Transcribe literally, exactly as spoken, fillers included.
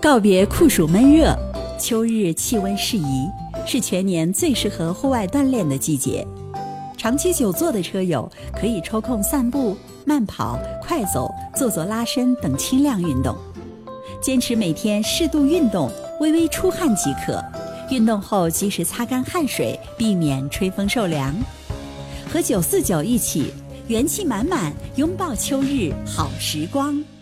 告别酷暑闷热，秋日气温适宜，是全年最适合户外锻炼的季节。长期久坐的车友可以抽空散步、慢跑、快走、做做拉伸等轻量运动，坚持每天适度运动，微微出汗即可。运动后及时擦干汗水，避免吹风受凉。和九四九一起元气满满拥抱秋日好时光。